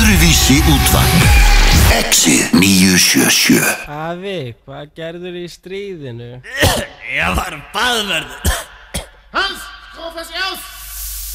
Öðruvísi útvarp Exið 977. Afi, hvað gerður í stríðinu? Ég var baðverður